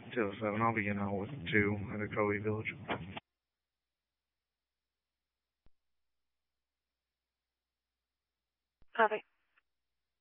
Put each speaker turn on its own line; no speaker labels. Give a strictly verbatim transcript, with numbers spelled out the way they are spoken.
Till seven, I'll begin out with two at the Kobe Village.
Copy.